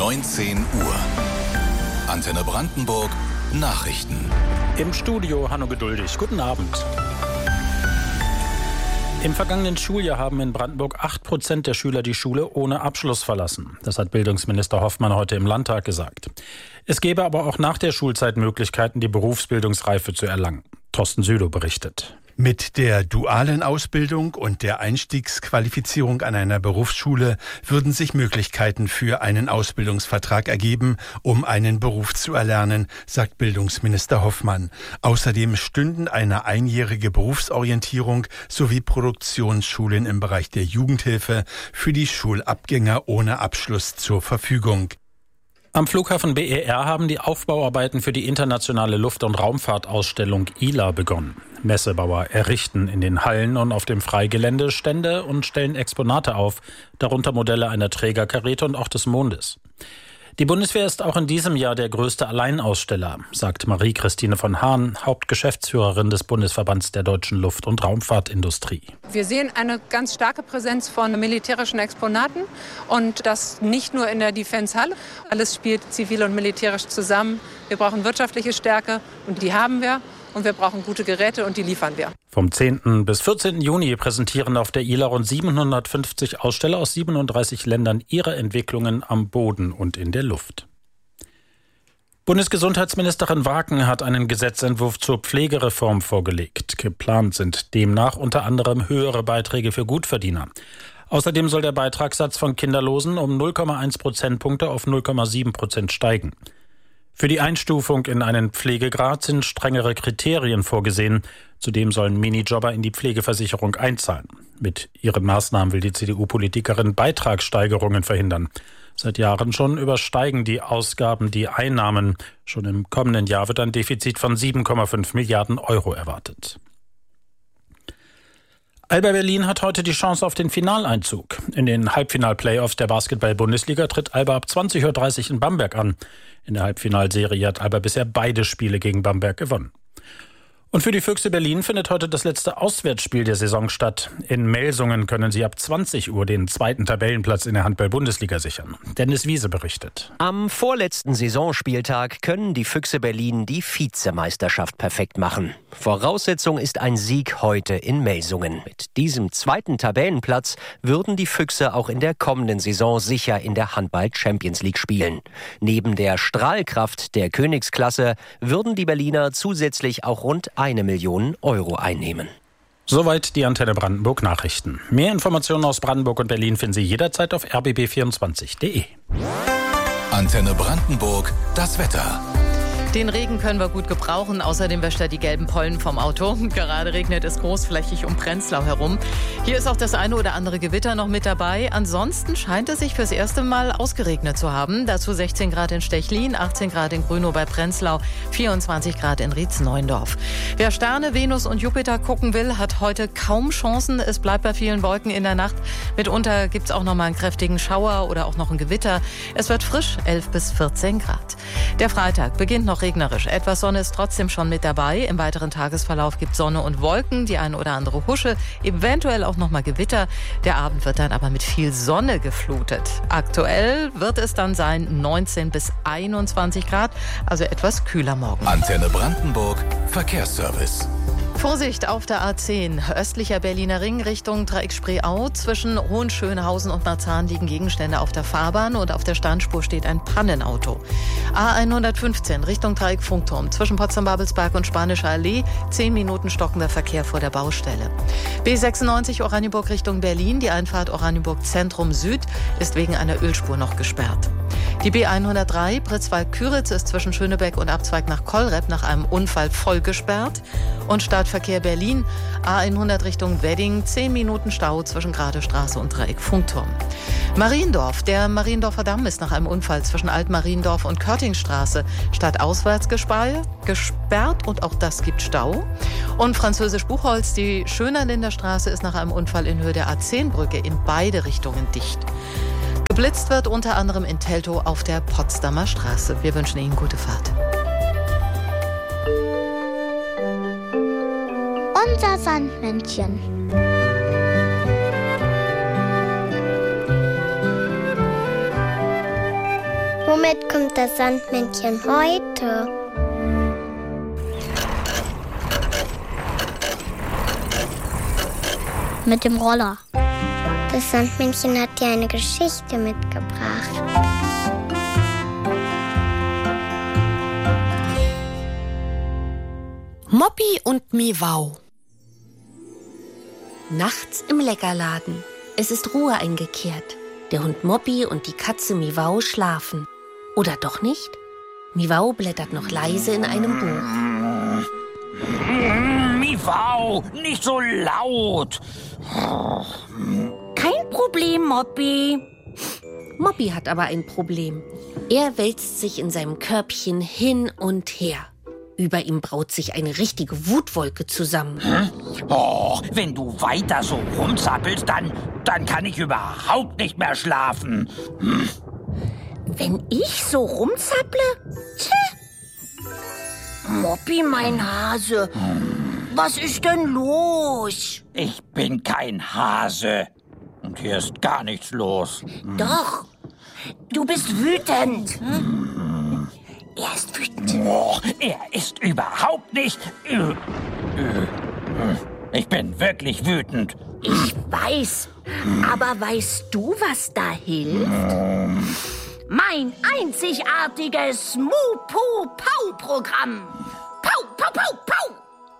19 Uhr. Antenne Brandenburg Nachrichten. Im Studio Hanno Geduldig. Guten Abend. Im vergangenen Schuljahr haben in Brandenburg 8% der Schüler die Schule ohne Abschluss verlassen. Das hat Bildungsminister Hoffmann heute im Landtag gesagt. Es gäbe aber auch nach der Schulzeit Möglichkeiten, die Berufsbildungsreife zu erlangen. Thorsten Südow berichtet. Mit der dualen Ausbildung und der Einstiegsqualifizierung an einer Berufsschule würden sich Möglichkeiten für einen Ausbildungsvertrag ergeben, um einen Beruf zu erlernen, sagt Bildungsminister Hoffmann. Außerdem stünden eine einjährige Berufsorientierung sowie Produktionsschulen im Bereich der Jugendhilfe für die Schulabgänger ohne Abschluss zur Verfügung. Am Flughafen BER haben die Aufbauarbeiten für die internationale Luft- und Raumfahrtausstellung ILA begonnen. Messebauer errichten in den Hallen und auf dem Freigelände Stände und stellen Exponate auf, darunter Modelle einer Trägerkarete und auch des Mondes. Die Bundeswehr ist auch in diesem Jahr der größte Alleinaussteller, sagt Marie-Christine von Hahn, Hauptgeschäftsführerin des Bundesverbands der deutschen Luft- und Raumfahrtindustrie. Wir sehen eine ganz starke Präsenz von militärischen Exponaten und das nicht nur in der Defense-Halle. Alles spielt zivil und militärisch zusammen. Wir brauchen wirtschaftliche Stärke und die haben wir. Und wir brauchen gute Geräte und die liefern wir. Vom 10. bis 14. Juni präsentieren auf der ILA rund 750 Aussteller aus 37 Ländern ihre Entwicklungen am Boden und in der Luft. Bundesgesundheitsministerin Waken hat einen Gesetzentwurf zur Pflegereform vorgelegt. Geplant sind demnach unter anderem höhere Beiträge für Gutverdiener. Außerdem soll der Beitragssatz von Kinderlosen um 0,1 Prozentpunkte auf 0,7% steigen. Für die Einstufung in einen Pflegegrad sind strengere Kriterien vorgesehen. Zudem sollen Minijobber in die Pflegeversicherung einzahlen. Mit ihren Maßnahmen will die CDU-Politikerin Beitragssteigerungen verhindern. Seit Jahren schon übersteigen die Ausgaben die Einnahmen. Schon im kommenden Jahr wird ein Defizit von 7,5 Milliarden Euro erwartet. Alba Berlin hat heute die Chance auf den Finaleinzug. In den Halbfinal-Playoffs der Basketball-Bundesliga tritt Alba ab 20.30 Uhr in Bamberg an. In der Halbfinalserie hat Alba bisher beide Spiele gegen Bamberg gewonnen. Und für die Füchse Berlin findet heute das letzte Auswärtsspiel der Saison statt. In Melsungen können sie ab 20 Uhr den zweiten Tabellenplatz in der Handball-Bundesliga sichern. Dennis Wiese berichtet. Am vorletzten Saisonspieltag können die Füchse Berlin die Vizemeisterschaft perfekt machen. Voraussetzung ist ein Sieg heute in Melsungen. Mit diesem zweiten Tabellenplatz würden die Füchse auch in der kommenden Saison sicher in der Handball-Champions League spielen. Neben der Strahlkraft der Königsklasse würden die Berliner zusätzlich auch rund 1 Million Euro einnehmen. Soweit die Antenne Brandenburg Nachrichten. Mehr Informationen aus Brandenburg und Berlin finden Sie jederzeit auf rbb24.de. Antenne Brandenburg, das Wetter. Den Regen können wir gut gebrauchen. Außerdem wäscht er die gelben Pollen vom Auto. Gerade regnet es großflächig um Prenzlau herum. Hier ist auch das eine oder andere Gewitter noch mit dabei. Ansonsten scheint es sich fürs erste Mal ausgeregnet zu haben. Dazu 16 Grad in Stechlin, 18 Grad in Grünow bei Prenzlau, 24 Grad in Rietz-Neuendorf. Wer Sterne, Venus und Jupiter gucken will, hat heute kaum Chancen. Es bleibt bei vielen Wolken in der Nacht. Mitunter gibt es auch noch mal einen kräftigen Schauer oder auch noch ein Gewitter. Es wird frisch, 11 bis 14 Grad. Der Freitag beginnt noch regnerisch. Etwas Sonne ist trotzdem schon mit dabei. Im weiteren Tagesverlauf gibt es Sonne und Wolken, die eine oder andere Husche, eventuell auch noch mal Gewitter. Der Abend wird dann aber mit viel Sonne geflutet. Aktuell wird es dann sein 19 bis 21 Grad, also etwas kühler morgen. Antenne Brandenburg Verkehrsservice. Vorsicht auf der A10, östlicher Berliner Ring Richtung Dreieck-Spreeau. Zwischen Hohenschönhausen und Marzahn liegen Gegenstände auf der Fahrbahn und auf der Standspur steht ein Pannenauto. A115 Richtung Dreieck-Funkturm. Zwischen Potsdam-Babelsberg und Spanischer Allee 10 Minuten stockender Verkehr vor der Baustelle. B96 Oranienburg Richtung Berlin. Die Einfahrt Oranienburg Zentrum Süd ist wegen einer Ölspur noch gesperrt. Die B103 Pritzwalk-Küritz ist zwischen Schönebeck und Abzweig nach Kollrep nach einem Unfall voll gesperrt. Und Startverkehr Berlin, A100 Richtung Wedding, 10 Minuten Stau zwischen Gradestraße und Dreieck-Funkturm. Mariendorf, der Mariendorfer Damm ist nach einem Unfall zwischen Alt-Mariendorf und Körtingstraße stadtauswärts gesperrt und auch das gibt Stau. Und Französisch-Buchholz, die Schönerlinder Straße ist nach einem Unfall in Höhe der A10-Brücke in beide Richtungen dicht. Geblitzt wird unter anderem in Teltow auf der Potsdamer Straße. Wir wünschen Ihnen gute Fahrt. Unser Sandmännchen. Womit kommt das Sandmännchen heute? Mit dem Roller. Das Sandmännchen hat dir eine Geschichte mitgebracht. Moppy und Miwau. Nachts im Leckerladen. Es ist Ruhe eingekehrt. Der Hund Moppy und die Katze Miwau schlafen. Oder doch nicht? Miwau blättert noch leise in einem Buch. Miwau, nicht so laut. Kein Problem, Moppy. Moppy hat aber ein Problem. Er wälzt sich in seinem Körbchen hin und her. Über ihm braut sich eine richtige Wutwolke zusammen. Oh, wenn du weiter so rumzappelst, dann kann ich überhaupt nicht mehr schlafen. Wenn ich so rumzapple? Moppy, mein Hase, was ist denn los? Ich bin kein Hase. Und hier ist gar nichts los. Doch, du bist wütend. Er ist wütend. Oh, er ist überhaupt nicht... Ich bin wirklich wütend. Ich weiß, aber weißt du, was da hilft? Mein einzigartiges Mu-Pu-Pau-Programm. Pau, pau, pau, pau.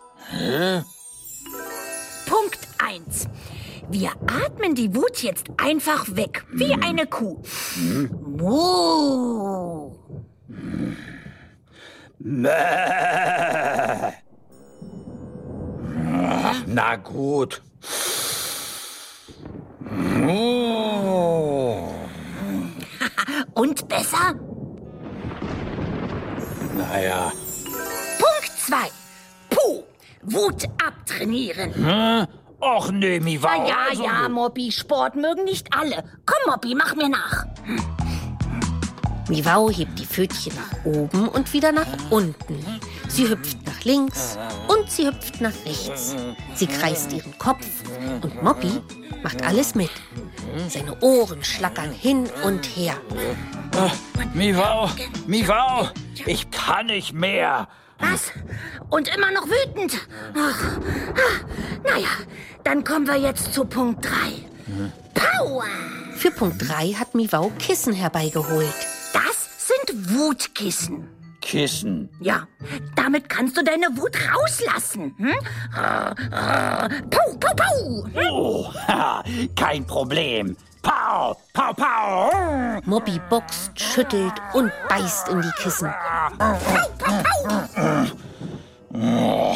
Punkt 1. Wir atmen die Wut jetzt einfach weg, wie eine Kuh. Mu. Na gut. Und besser? Naja. Punkt 2. Puh. Wut abtrainieren. Och nee, Miwau. Ja, Moppy, Sport mögen nicht alle. Komm, Moppy, mach mir nach. Miwau hebt die Pfötchen nach oben und wieder nach unten. Sie hüpft nach links und sie hüpft nach rechts. Sie kreist ihren Kopf und Moppy macht alles mit. Seine Ohren schlackern hin und her. Miwau, ich kann nicht mehr. Was? Und immer noch wütend? Ach, naja, dann kommen wir jetzt zu Punkt 3. Power! Für Punkt 3 hat Miwau Kissen herbeigeholt. Das sind Wutkissen. Kissen? Ja, damit kannst du deine Wut rauslassen. Pau, pau, pau! Oh, kein Problem. Pau, pau, pau! Moppy boxt, schüttelt und beißt in die Kissen. Pau, pau, pau!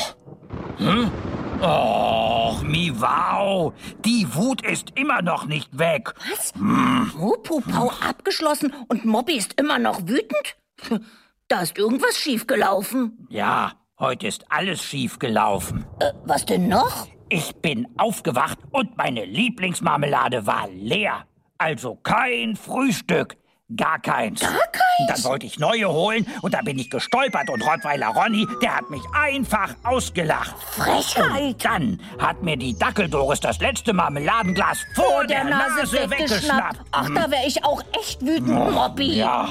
Och, Miwau, die Wut ist immer noch nicht weg. Was? Mu-Pu-Pau abgeschlossen und Moppy ist immer noch wütend? Da ist irgendwas schiefgelaufen. Ja, heute ist alles schiefgelaufen. Was denn noch? Ich bin aufgewacht und meine Lieblingsmarmelade war leer. Also kein Frühstück. Gar keins. Gar keins? Dann wollte ich neue holen und da bin ich gestolpert und Rottweiler Ronny, der hat mich einfach ausgelacht. Frechheit! Und dann hat mir die Dackeldoris das letzte Marmeladenglas vor der Nase weggeschnappt. Ach, da wäre ich auch echt wütend, Moppy. Ja.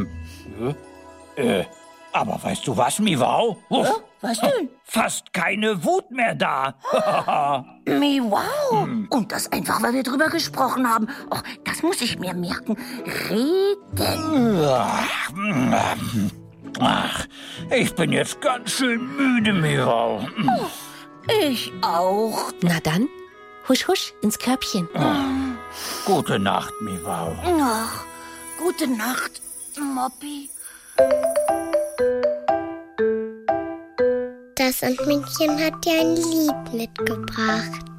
Aber weißt du was, Miwau? Was denn? Fast keine Wut mehr da. Miwau. Und das einfach, weil wir drüber gesprochen haben. Oh, das muss ich mir merken. Reden. Ach, ich bin jetzt ganz schön müde, Miwau. Ich auch. Na dann, husch husch ins Körbchen. Gute Nacht, Miwau. Ach, gute Nacht, Moppy. Das Sandmännchen hat dir ein Lied mitgebracht.